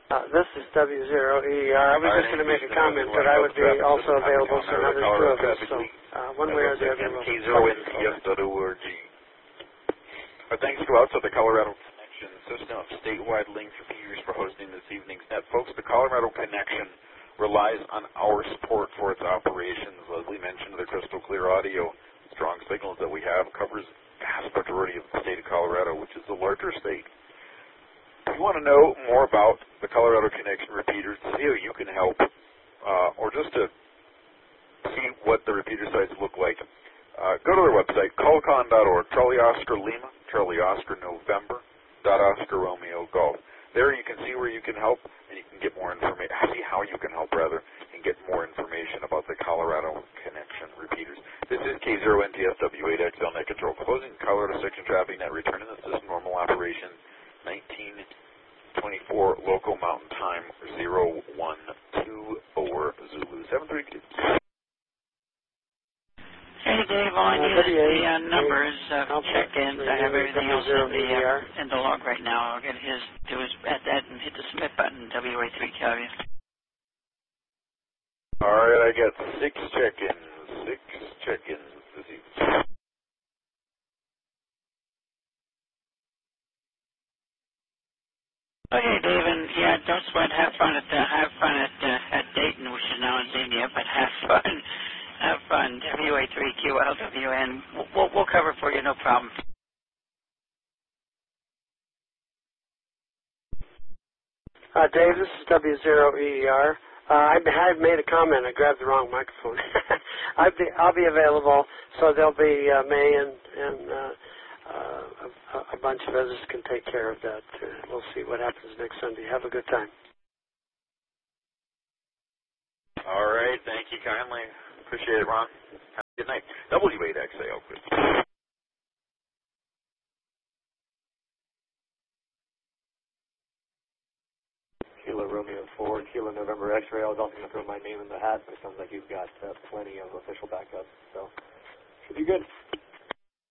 This is W0ER. I was just going to make a comment that I would be also available for another two of us. So one way or the other. MK0NTF.org. Our thanks go out to the Colorado Connection system of statewide link repeaters for hosting this evening's net. Folks, the Colorado Connection relies on our support for its operations. Leslie mentioned the crystal clear audio, strong signals that we have covers the vast majority of the state of Colorado, which is the larger state. If you want to know more about the Colorado Connection repeaters, to see how you can help, or just to see what the repeater sites look like, go to their website, colcon.org, Charlie Oscar Lima, Charlie Oscar November, Oscar Romeo Golf. There you can see where you can help, and you can get more information, see how you can help, rather, and get more information about the Colorado Connection repeaters. This is K0NTFW8XL net control, closing Colorado section traffic net, returning the system normal operation, 1924 local mountain time, 012 over Zulu 732. Hey Dave, all I need is the numbers checked in. I have everything else in the log right now. All I got to do is add that and hit the submit button, WA3 Calvia. All right, I got 6 check-ins this evening. Okay, Dave, and yeah, don't sweat. Have fun at Dayton, which is now in Xenia, but have fun. Have fun. WA3QLWN. We'll cover for you, no problem. Dave, this is W0ER. I've made a comment. I grabbed the wrong microphone. I'll be available, so there'll be May and a bunch of others can take care of that. We'll see what happens next Sunday. Have a good time. All right. Thank you kindly. Appreciate it, Ron. Have a good night. W8XAL. Kilo Romeo 4, Kilo November X-ray. I was also going to throw my name in the hat, but it sounds like you've got plenty of official backup, so should be good.